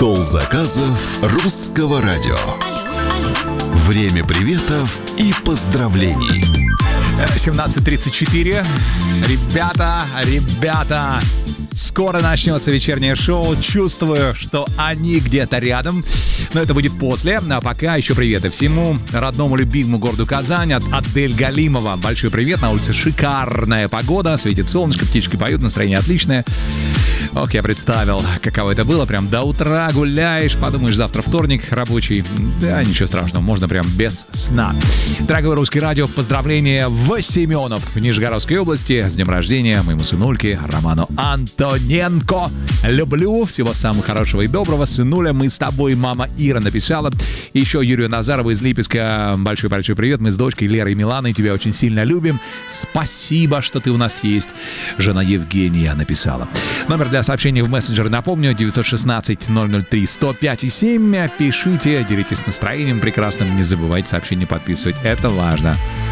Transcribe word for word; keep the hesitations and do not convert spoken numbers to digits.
Стол заказов Русского радио. Время приветов и поздравлений. семнадцать тридцать четыре. Ребята, ребята, скоро начнется вечернее шоу. Чувствую, что они где-то рядом. Но это будет после. А пока еще приветы всему родному любимому городу Казань от Адель Галимова. Большой привет. На улице шикарная погода. Светит солнышко, птички поют, настроение отличное. Ох, я представил, каково это было. Прям до утра гуляешь, подумаешь, завтра вторник рабочий. Да, ничего страшного, можно прям без сна. Дорогой Русский радио, поздравления в Семенов, в Нижегородской области. С днем рождения моему сынульке Роману Антоненко. Люблю, всего самого хорошего и доброго. Сынуля, мы с тобой, мама Ира написала. Еще Юрию Назарову из Липецка большой-большой привет. Мы с дочкой Лерой и Миланой тебя очень сильно любим. Спасибо, что ты у нас есть. Жена Евгения написала. Номер для сообщений в мессенджеры, напомню, девять один шесть ноль ноль три сто пять семь. Пишите, делитесь настроением прекрасным. Не забывайте сообщения подписывать. Это важно.